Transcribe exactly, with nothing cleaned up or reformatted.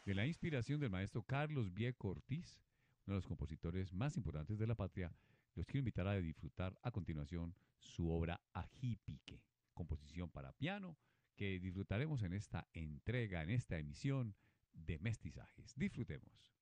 De la inspiración del maestro Carlos Vieco Ortiz, uno de los compositores más importantes de la patria, los quiero invitar a disfrutar a continuación su obra Ajipique, composición para piano, que disfrutaremos en esta entrega, en esta emisión de Mestizajes. Disfrutemos.